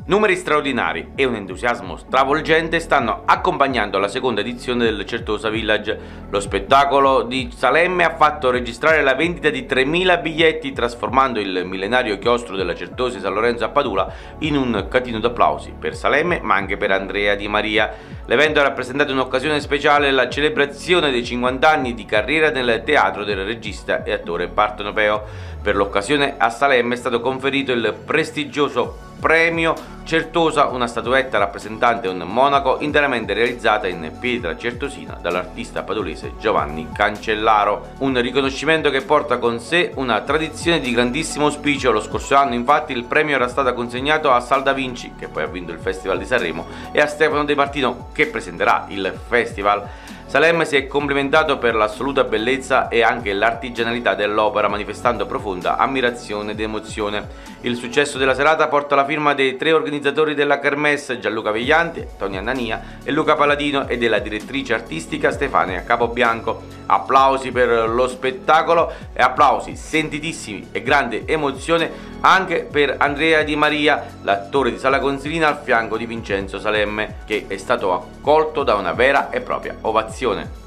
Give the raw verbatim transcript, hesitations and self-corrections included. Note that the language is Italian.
Numeri straordinari e un entusiasmo stravolgente stanno accompagnando la seconda edizione del Certosa Village. Lo spettacolo di Salemme ha fatto registrare la vendita di tremila biglietti, trasformando il millenario chiostro della Certosa di San Lorenzo a Padula in un catino d'applausi per Salemme, ma anche per Andrea Di Maria. L'evento ha rappresentato un'occasione speciale, la celebrazione dei cinquanta anni di carriera nel teatro del regista e attore partenopeo. Per l'occasione a Salemme è stato conferito il prestigioso Premio Certosa, una statuetta rappresentante un monaco interamente realizzata in pietra certosina dall'artista padolese Giovanni Cancellaro, un riconoscimento che porta con sé una tradizione di grandissimo auspicio. Lo scorso anno infatti il premio era stato consegnato a Sal da Vinci, che poi ha vinto il Festival di Sanremo, e a Stefano De Martino, che presenterà il festival. Salemme si è complimentato per l'assoluta bellezza e anche l'artigianalità dell'opera, manifestando profonda ammirazione ed emozione. Il successo della serata porta la firma dei tre organizzatori della Kermesse, Gianluca Veglianti, Tony Annania e Luca Paladino, e della direttrice artistica Stefania Capobianco. Applausi per lo spettacolo e applausi sentitissimi e grande emozione anche per Andrea Di Maria, l'attore di Sala Consilina, al fianco di Vincenzo Salemme, che è stato accolto da una vera e propria ovazione.